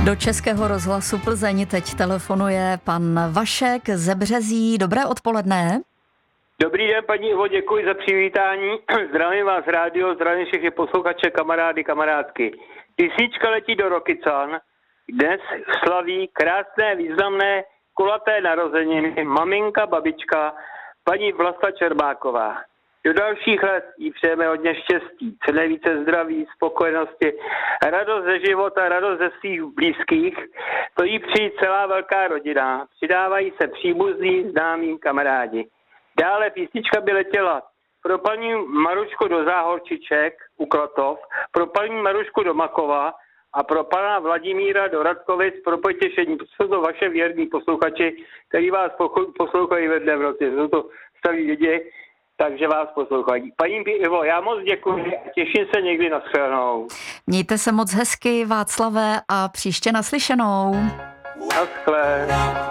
Do Českého rozhlasu Plzeň teď telefonuje pan Vašek ze Březí. Dobré odpoledne. Dobrý den, paní Ivo, děkuji za přivítání. Zdravím vás rádio, zdravím všechny posluchače, kamarády, kamarádky. Písnička letí do Rokycan. Dnes slaví krásné, významné, kulaté narozeniny maminka, babička, paní Vlasta Čermáková. Do dalších let jí přejeme hodně štěstí, co nejvíce zdraví, spokojenosti, radost ze života, radost ze svých blízkých. To jí přijí celá velká rodina. Přidávají se příbuzní, známí, kamarádi. Dále písnička by letěla pro paní Marušku do Záhorčiček u Klatov, pro paní Marušku do Makova a pro pana Vladimíra do Radkovic pro potěšení. Jsou to vaše věrní posluchači, kteří vás poslouchají vedle v roce. Jsou to staví lidi, takže vás poslouchají. Paní Ivo, já moc děkuji a těším se někdy na shledanou. Mějte se moc hezky, Václave, a příště naslyšenou. Naschle.